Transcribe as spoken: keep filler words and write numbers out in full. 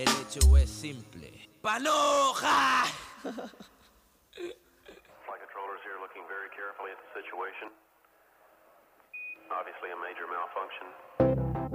El hecho es simple. ¡Panoja! Flight controllers here looking very carefully at the situation. Obviously a major malfunction.